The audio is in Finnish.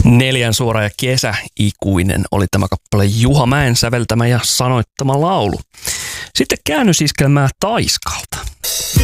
Neljän suora ja kesäikuinen oli tämä kappale Juha Mäen säveltämä ja sanoittama laulu. Sitten käännösiskelmää Taiskalta.